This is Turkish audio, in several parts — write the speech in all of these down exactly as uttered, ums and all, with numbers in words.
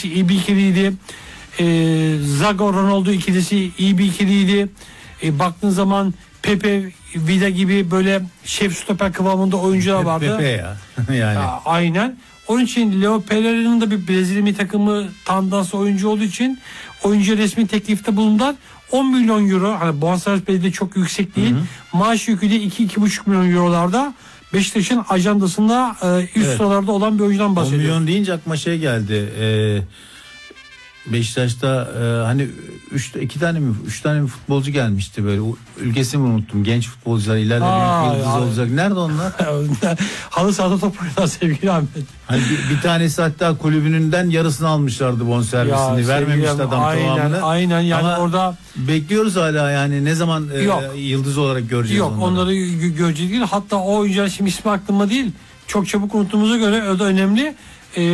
ikilisi iyi bir ikiliydi. E, Zago Ronaldo ikilisi iyi bir ikiliydi. E, baktığın zaman Pepe, Vida gibi böyle şef stoper kıvamında oyuncular vardı. Pepe ya. yani. Ya, aynen. Onun için Leo Pereira'nın da bir Brezilya milli takımı tandanslı oyuncu olduğu için oyuncuya resmi teklifte bulundular. on milyon euro, hani bonservis bedeli de çok yüksek değil. Hı hı. Maaş yükü de iki iki buçuk milyon eurolarda. Beşiktaş'ın ajandasında e, üst evet. sıralarda olan bir oyuncudan bahsediyoruz. on milyon deyince aklıma şey geldi. Eee Beşiktaş'ta e, hani üç iki tane mi üç tane mi futbolcu gelmişti böyle, ülkesini unuttum, genç futbolcular ileride Aa, büyük yıldız olacak. Nerede onlar? Halı sahada top oynayan sevgili Ahmet. Hani bir, bir tanesi hatta kulübününden yarısını almışlardı bonservisini, ya, vermemişti adam aynen, tamamını. Aynen yani ama orada bekliyoruz hala yani ne zaman e, yıldız olarak göreceğiz yok, onları. Yok onları göreceğiz değil, hatta o oyuncular şimdi ismi aklımda değil, çok çabuk unuttuğumuza göre o da önemli. Ee,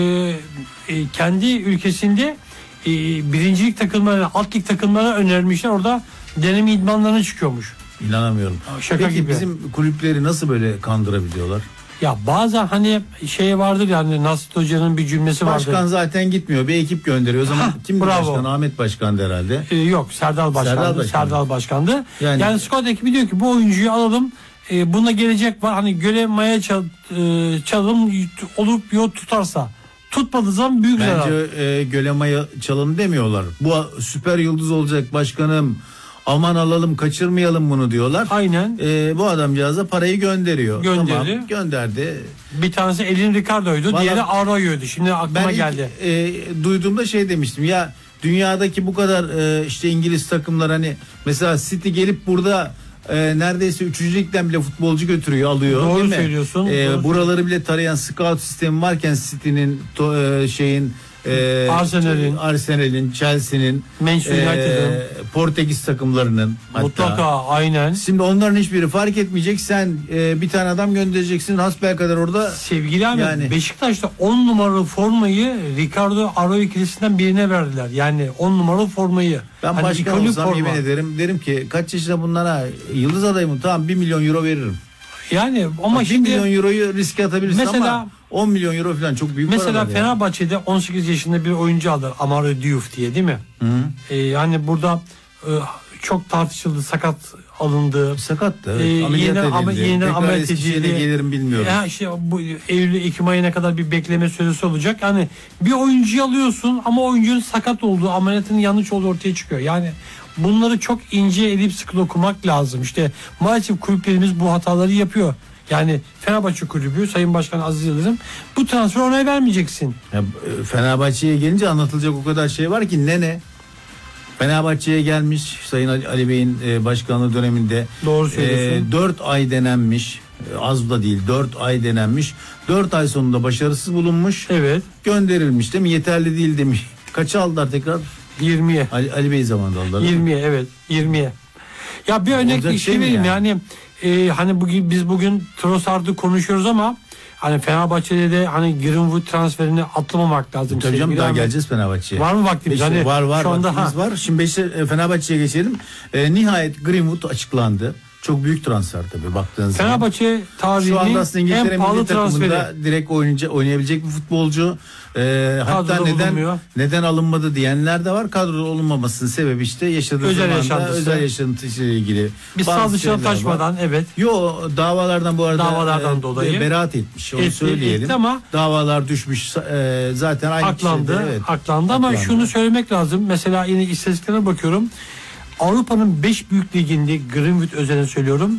e, kendi ülkesinde E, birincilik takımlarına, alt lig takımlarına önermişler. Orada deneme idmanlarına çıkıyormuş. İnanamıyorum. Şaka Peki gibi. Bizim kulüpleri nasıl böyle kandırabiliyorlar? Ya bazen hani şey vardır yani, Nasret Hoca'nın bir cümlesi vardır. Başkan zaten gitmiyor, bir ekip gönderiyor. O zaman kim başkan? Ahmet Başkan'dı herhalde. Ee, yok Serdal Başkan'dı. Serdal, Başkan. Serdal Başkan'dı. Yani, yani squad ekibi diyor ki bu oyuncuyu alalım. E, buna gelecek var. Hani göle maya çal, e, çalım olup yol tutarsa. Tutmadığı zaman büyük zarar. Bence e, gölemaya çalın demiyorlar. Bu süper yıldız olacak başkanım, aman alalım kaçırmayalım bunu diyorlar. Aynen. E, bu adamcağız da parayı gönderiyor. Gönderdi. Tamam, gönderdi. Bir tanesi Elin Ricardo'ydu. Vallahi, diğeri Arroyo'ydu. Şimdi aklıma ben geldi. Ben e, duyduğumda şey demiştim ya, dünyadaki bu kadar e, işte İngiliz takımlar, hani mesela City gelip burada e, neredeyse üçüncü ligden bile futbolcu götürüyor, alıyor. Doğru değil mi? söylüyorsun. E, doğru buraları bile tarayan scout sistemi varken City'nin to, e, şeyin e, Arsenal'in, Arsenal'in, Chelsea'nin, Manchester United'ın, e, Portekiz takımlarının mutlaka hatta. Aynen. Şimdi onların hiçbiri fark etmeyecek. Sen e, bir tane adam göndereceksin hasbelkader orada. Sevgili abi, yani, Beşiktaş'ta on numaralı formayı Ricardo Arroyo ikilisinden birine verdiler. Yani on numaralı formayı. Ben hani başkan olsam yemin ederim, derim ki kaç yaşında bunlara yıldız adayı mı? Tamam, bir milyon euro veririm. Yani ama bir şimdi milyon euroyu riske atabilirsin mesela, ama on milyon euro falan çok büyük para. Mesela Fenerbahçe'de yani. on sekiz yaşında bir oyuncu aldı, Amaro Diouf diye, değil mi? Hı. Ee, yani burada e, çok tartışıldı, sakat alındı. Sakattı. Evet. Ee, ameliyat yeni, edildi. ama, yeni Tekrar ameliyat edildi. Gelirim bilmiyorum. Ya işte bu Eylül Ekim ayına kadar bir bekleme süresi olacak. Yani bir oyuncuyu alıyorsun ama oyuncunun sakat olduğu, ameliyatının yanlış olduğu ortaya çıkıyor. Yani bunları çok ince elip sıkı okumak lazım. İşte maalesef kulüplerimiz bu hataları yapıyor. Yani Fenerbahçe kulübü, Sayın Başkan Aziz Yıldırım, bu transfer onay vermeyeceksin. Ya, Fenerbahçe'ye gelince anlatılacak o kadar şey var ki, ne ne? Fenerbahçe'ye gelmiş Sayın Ali, Ali Bey'in e, başkanlığı döneminde. Doğru söylüyorsun. E, dört ay denenmiş. Az da değil, dört ay denenmiş. dört ay sonunda başarısız bulunmuş. Evet. Gönderilmiş, değil mi? Yeterli değil demiş. Kaça aldılar tekrar? yirmiye. Ali, Ali Bey zamanında aldılar. yirmiye evet, yirmiye. Ya bir örnek bir şey vereyim yani. yani e, hani bugün biz bugün Trossard'ı konuşuyoruz ama hani Fenerbahçe'de de hani Greenwood transferini atlamamak lazım. Tabii canım, daha geleceğiz Fenerbahçe'ye. Var mı vaktimiz? Hani var var şu anda, vaktimiz ha. var. Şimdi Beşiktaş, Fenerbahçe'ye geçelim. E, nihayet Greenwood açıklandı. Çok büyük transfer tabii baktığınız zaman. Fenerbahçe tarihinin en pahalı transferi. Direkt oynayacak, oynayabilecek bir futbolcu. Ee, hatta neden bulunmuyor. neden alınmadı diyenler de var. Kadroda olunmamasının sebebi işte yaşadığı özel zamanda özel yaşantısıyla ilgili. Biz sağ dışına taşmadan var. Evet. Yo, davalardan bu arada davalardan e, dolayı beraat etmiş. Onu etti, söyleyelim. Etti ama davalar düşmüş. E, zaten aynı aklandı. kişide, evet, aklandı ama aklandı. Şunu söylemek lazım. Mesela yine istatistiklerine bakıyorum. Avrupa'nın beş büyük liginde, Greenwood özelinde söylüyorum,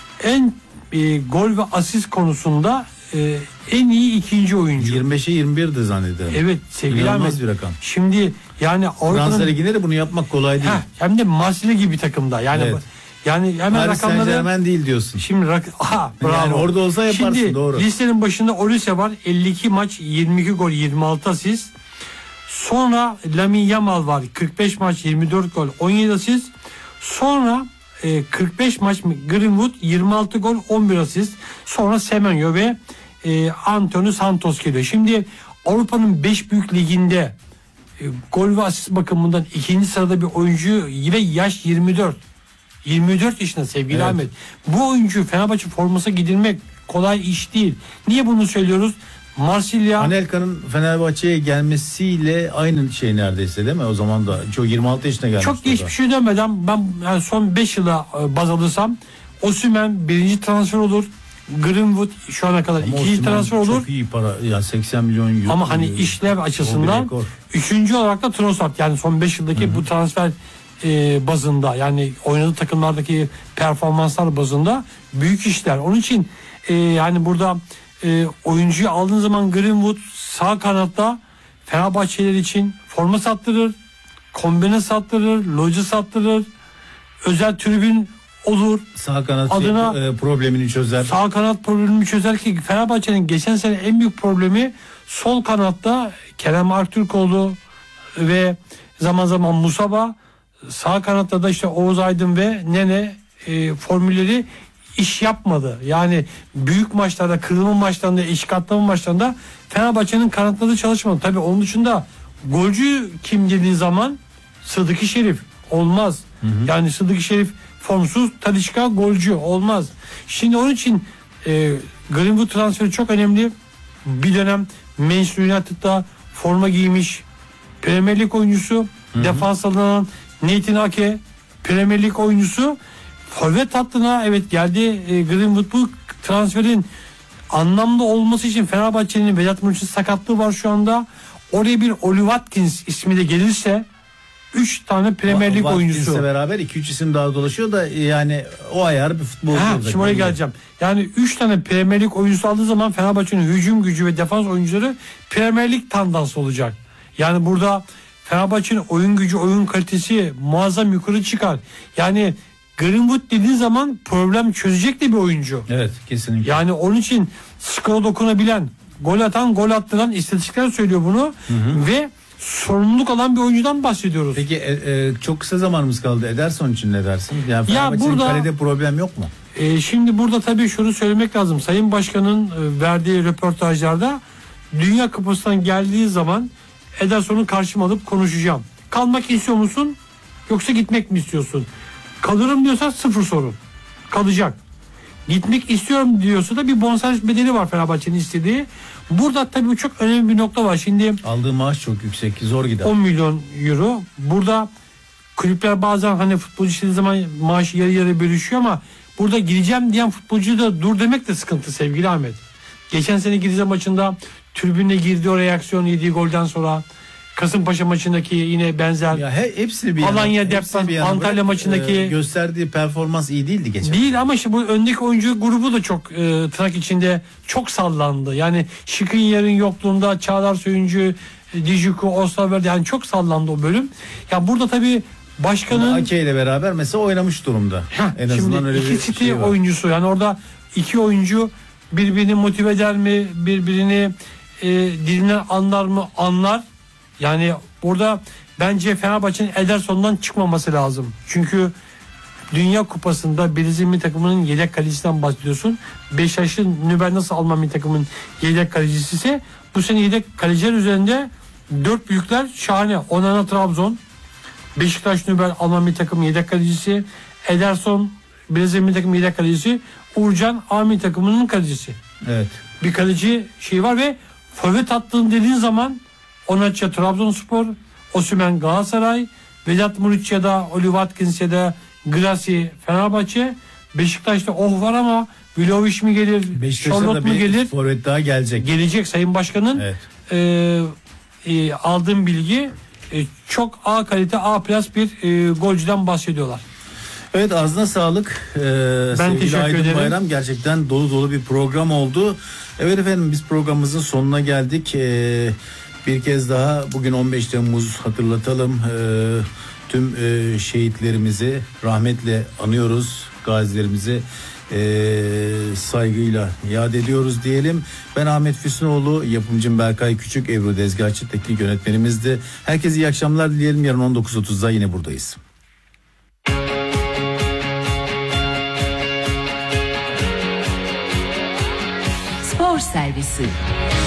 en e, gol ve asist konusunda e, en iyi ikinci oyuncu. yirmi beşe yirmi birdi zannederim. Evet sevgili Ahmet. Bir rakam. Şimdi yani Avrupa'nın Fransa Ligi'nde de bunu yapmak kolay değil. Heh, hem de Marsilya gibi bir takımda. Yani evet. Yani hemen Paris rakamları Saint-Germain değil diyorsun. Şimdi rak aha, bravo. Yani orada olsa yaparsın, şimdi, doğru. Listenin başında Olise var. elli iki maç, yirmi iki gol, yirmi altı asist. Sonra Lamine Yamal var. kırk beş maç, yirmi dört gol, on yedi asist. Sonra e, kırk beş maç Greenwood, yirmi altı gol, on bir asist. Sonra Semenyo ve e, Antonio Santos geliyor. Şimdi Avrupa'nın beş büyük liginde e, gol ve asist bakımından ikinci sırada bir oyuncu ve yaş yirmi dört. yirmi dört yaşında sevgili evet. Ahmet. Bu oyuncu Fenerbahçe forması giydirmek kolay iş değil. Niye bunu söylüyoruz? Marsilya. Anelka'nın Fenerbahçe'ye gelmesiyle aynı şey neredeyse değil mi? O zaman da çok yirmi altı yaşına gelmiş. Çok geçmişe dönmeden ben yani son beş yıla baz alırsam Osimhen birinci transfer olur. Greenwood şu ana kadar Ama ikinci Osimhen transfer olur. Çok iyi para ya, seksen milyon euro. Ama hani işlev açısından üçüncü olarak da Trossard, yani son beş yıldaki Hı-hı. bu transfer e, bazında, yani oynadığı takımlardaki performanslar bazında büyük işler. Onun için e, yani burada e, oyuncuyu aldığın zaman Greenwood sağ kanatta Fenerbahçeliler için forma sattırır, kombine sattırır, loca sattırır, özel tribün olur. Sağ kanat adına, e, problemini çözer. Sağ kanat problemini çözer ki Fenerbahçe'nin geçen sene en büyük problemi sol kanatta Kerem Aktürkoğlu ve zaman zaman Musaba, sağ kanatta da işte Oğuz Aydın ve Nene e, formülleri iş yapmadı. Yani büyük maçlarda, kırılma maçlarında, eş katlama maçlarında Fenerbahçe'nin kanatları çalışmadı. Tabii onun dışında golcü kim dediğin zaman Sıdıkı Şerif olmaz. Hı hı. Yani Sıdıkı Şerif formsuz, Talisca golcü olmaz. Şimdi onun için e, Greenwood transferi çok önemli. Bir dönem Manchester United'da forma giymiş Premier Lig oyuncusu, hı hı. defans alınan Nathan Ake Premier Lig oyuncusu. Forvet hattına evet geldi e, Greenwood. Bu transferin anlamlı olması için Fenerbahçe'nin Vedat Muriç'in sakatlığı var şu anda. Oraya bir Oli Watkins ismi de gelirse üç tane Premier Lig oyuncusu. Watkins'le beraber iki üç isim daha dolaşıyor da yani o ayar bir futbolcu ha, olacak. Şimdi oraya geleceğim. Yani üç tane Premier Lig oyuncusu aldığı zaman Fenerbahçe'nin hücum gücü ve defans oyuncuları Premier Lig tandansı olacak. Yani burada Fenerbahçe'nin oyun gücü, oyun kalitesi muazzam yukarı çıkar. Yani Greenwood dediğin zaman problem çözecek de bir oyuncu. Evet, kesinlikle. Yani onun için skora dokunabilen, gol atan, gol attıran, istatistikler söylüyor bunu. Hı hı. Ve sorumluluk alan bir oyuncudan bahsediyoruz. Peki e, e, çok kısa zamanımız kaldı. Ederson için ne dersin? Yani Fenerbahçe'nin ya burada, kalede problem yok mu? E, şimdi burada tabii şunu söylemek lazım. Sayın Başkan'ın e, verdiği röportajlarda Dünya Kupası'ndan geldiği zaman Ederson'u karşıma alıp konuşacağım. Kalmak istiyor musun? Yoksa gitmek mi istiyorsun? Kalırım diyorsa sıfır sorun. Kalacak. Gitmek istiyorum diyorsa da bir bonservis bedeli var Fenerbahçe'nin istediği. Burada tabii çok önemli bir nokta var. Şimdi aldığı maaş çok yüksek, zor gider. on milyon euro. Burada kulüpler bazen hani futbolcu istediği zaman maaşı yarı yarı bölüşüyor ama burada gideceğim diyen futbolcu da dur demek de sıkıntı sevgili Ahmet. Geçen sene Girize maçında tribünle girdiği o reaksiyon, yediği golden sonra Kasımpaşa maçındaki yine benzer. Ya he, hepsini bir Alanya deplasman, Antalya bırak, maçındaki e, gösterdiği performans iyi değildi geçen. Değil ama işte bu öndeki oyuncu grubu da çok e, tırnak içinde çok sallandı. Yani Şikrinyar'ın yokluğunda Çağlar Söyüncü, Dijuku, Osterwald, yani çok sallandı o bölüm. Ya burada tabii başkanın Ake ile beraber mesela oynamış durumda. Heh, en azından öyle bir iki şey var. Oyuncusu, yani orada iki oyuncu birbirini motive eder mi, birbirini e, dilinden anlar mı, anlar. Yani burada bence Fenerbahçe'nin Ederson'dan çıkmaması lazım. Çünkü Dünya Kupası'nda Brezilya milli takımının yedek kalecisinden bahsediyorsun. Beşiktaşlı Nüber nasıl Alman milli takımının yedek kalecisi ise bu sene yedek kaleciler üzerinde dört büyükler şahane. Onana Trabzon, Beşiktaş Nüber Alman milli takımının yedek kalecisi, Ederson Brezilya milli takımının yedek kalecisi, Uğurcan A milli takımının kalecisi. Evet. Bir kaleci şey var ve forvet attığın dediğin zaman Onatça Trabzonspor, Osimhen Galatasaray, Vedat Muriç ya da Oli Watkins ya da Grassi Fenerbahçe. Beşiktaş'ta oh var ama Vlahovic mi gelir, Charlotte mu gelir? Forvet daha gelecek. Gelecek Sayın Başkan'ın evet. e, e, aldığım bilgi e, çok A kalite, A plus bir e, golcüden bahsediyorlar. Evet, ağzına sağlık. Ee, ben teşekkür Aydın ederim. Bayram, gerçekten dolu dolu bir program oldu. Evet efendim, biz programımızın sonuna geldik. Ee, Bir kez daha bugün on beş Temmuz hatırlatalım. Ee, tüm e, şehitlerimizi rahmetle anıyoruz. Gazilerimizi e, saygıyla yad ediyoruz diyelim. Ben Ahmet Füsunoğlu, yapımcım Berkay Küçük, Ebru Dezgahçı teknik yönetmenimizdi. Herkese iyi akşamlar dileyelim. Yarın on dokuz otuzda yine buradayız. Spor Servisi.